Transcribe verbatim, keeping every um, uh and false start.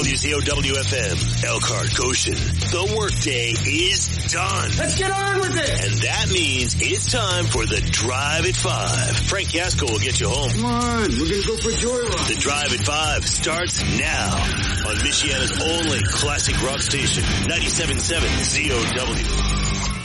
W Z O W F M, Elkhart, Goshen. The workday is done. Let's get on with it. And that means it's time for the Drive at Five. Frank Yasko will get you home. Come on, we're going to go for a joyride. The Drive at Five starts now on Michiana's only classic rock station, ninety-seven point seven Z O W.